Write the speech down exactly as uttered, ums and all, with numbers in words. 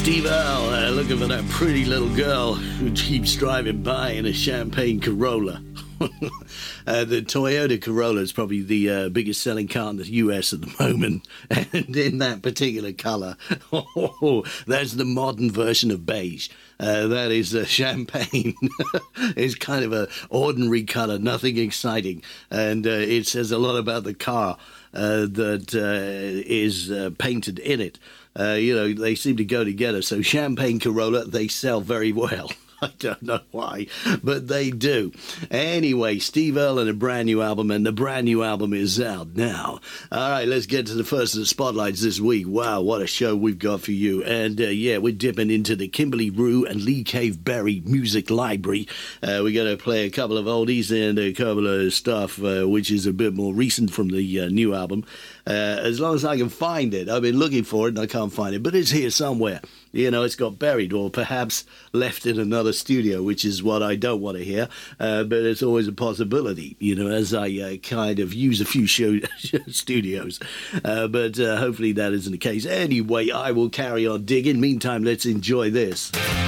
Steve Earle, uh, looking for that pretty little girl who keeps driving by in a champagne Corolla. uh, the Toyota Corolla is probably the uh, biggest selling car in the U S at the moment, and in that particular colour, oh, that's the modern version of beige. Uh, that is uh, champagne. It's kind of a ordinary colour, nothing exciting, and uh, it says a lot about the car uh, that uh, is uh, painted in it. Uh, you know, they seem to go together. So champagne Corolla, they sell very well. I don't know why, but they do. Anyway, Steve Earle and a brand new album, and the brand new album is out now. All right, let's get to the first of the spotlights this week. Wow, what a show we've got for you. And, uh, yeah, we're dipping into the Kimberly Rue and Lee Cave Berry Music Library. Uh, we're going to play a couple of oldies and a couple of stuff, uh, which is a bit more recent from the uh, new album. Uh, as long as I can find it. I've been looking for it and I can't find it, but it's here somewhere. You know, it's got buried or perhaps left in another studio, which is what I don't want to hear, uh, but it's always a possibility, you know, as I uh, kind of use a few show studios. Uh, but uh, hopefully that isn't the case. Anyway, I will carry on digging. Meantime, let's enjoy this.